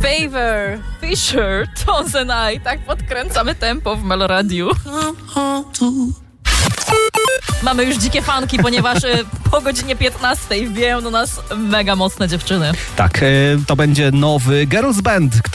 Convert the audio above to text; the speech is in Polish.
Flavor, Fisher, Tones and I. Tak podkręcamy tempo w Meloradiu. Mamy już dzikie fanki, ponieważ po godzinie 15 wbijają do nas mega mocne dziewczyny. Tak, to będzie nowy girls band,